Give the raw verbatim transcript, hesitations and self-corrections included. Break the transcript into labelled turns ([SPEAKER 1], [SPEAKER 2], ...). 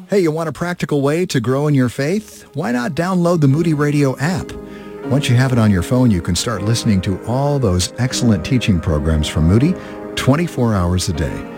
[SPEAKER 1] Hey, you want a practical way to grow in your faith? Why not download the Moody Radio app? Once you have it on your phone, you can start listening to all those excellent teaching programs from Moody twenty-four hours a day.